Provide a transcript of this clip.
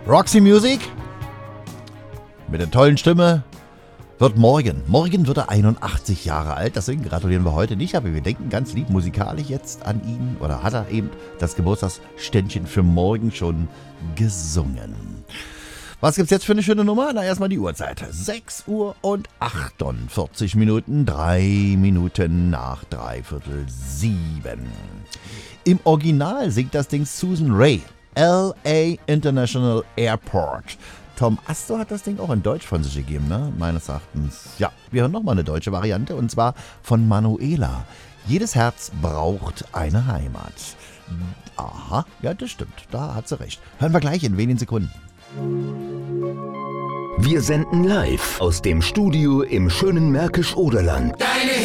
Roxy Music mit der tollen Stimme wird morgen wird er 81 Jahre alt, deswegen gratulieren wir heute nicht, aber wir denken ganz lieb musikalisch jetzt an ihn, oder hat er eben das Geburtstagsständchen für morgen schon gesungen. Was gibt's jetzt für eine schöne Nummer? Na, erstmal die Uhrzeit. 6 Uhr und 48 Minuten, 3 Minuten nach 6:45. Im Original singt das Ding Susan Rae, LA International Airport. Tom Astor hat das Ding auch in Deutsch von sich gegeben, ne? Meines Erachtens. Ja, wir hören nochmal eine deutsche Variante und zwar von Manuela. Jedes Herz braucht eine Heimat. Aha, ja, das stimmt. Da hat sie recht. Hören wir gleich in wenigen Sekunden. Wir senden live aus dem Studio im schönen Märkisch-Oderland. Deine